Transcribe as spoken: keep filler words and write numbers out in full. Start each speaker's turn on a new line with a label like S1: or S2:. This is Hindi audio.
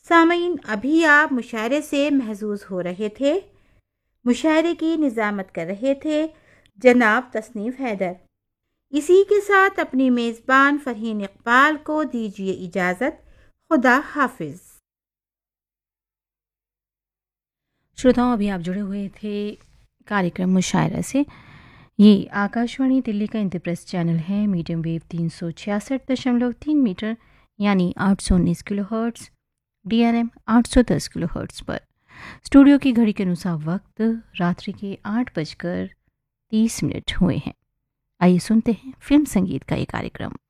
S1: सामीन, अभी आप मुशायरे से महजूज हो रहे थे। मुशायरे की निज़ामत कर रहे थे जनाब तसनीफ़ हैदर। इसी के साथ अपनी मेज़बान फ़रहीन इकबाल को दीजिए इजाज़त। खुदा हाफिज़।
S2: श्रोताओं, अभी आप जुड़े हुए थे कार्यक्रम मुशायरा से। ये आकाशवाणी दिल्ली का इंद्रप्रस्थ चैनल है। मीडियम वेव तीन सौ छियासठ दशमलव तीन मीटर यानी आठ सौ उन्नीस kilo hertz, D R M आठ सौ दस किलो हर्ट्स पर। स्टूडियो की घड़ी के अनुसार वक्त रात्रि के आठ बजकर तीस मिनट हुए हैं। आइए सुनते हैं फिल्म संगीत का ये कार्यक्रम।